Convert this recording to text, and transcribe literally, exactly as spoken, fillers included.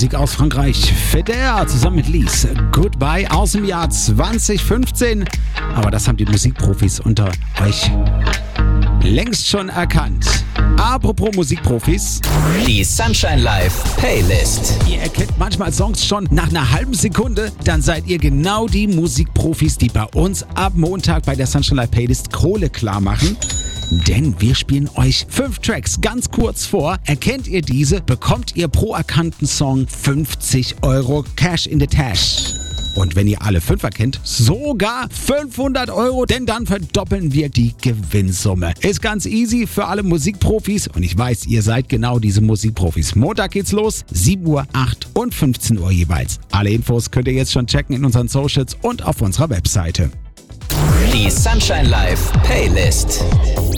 Musik aus Frankreich. Feder zusammen mit Lies. Goodbye aus dem Jahr zwanzig fünfzehn. Aber das haben die Musikprofis unter euch längst schon erkannt. Apropos Musikprofis. Die Sunshine Live Playlist. Ihr erkennt manchmal Songs schon nach einer halben Sekunde. Dann seid ihr genau die Musikprofis, die bei uns ab Montag bei der Sunshine Live Playlist Kohle klar machen. Denn wir spielen euch fünf Tracks ganz kurz vor. Erkennt ihr diese, bekommt ihr pro erkannten Song fünfzig Euro Cash in the Tash. Und wenn ihr alle fünf erkennt, sogar fünfhundert Euro, denn dann verdoppeln wir die Gewinnsumme. Ist ganz easy für alle Musikprofis und ich weiß, ihr seid genau diese Musikprofis. Montag geht's los, sieben Uhr, acht und fünfzehn Uhr jeweils. Alle Infos könnt ihr jetzt schon checken in unseren Socials und auf unserer Webseite. Die Sunshine Live Playlist.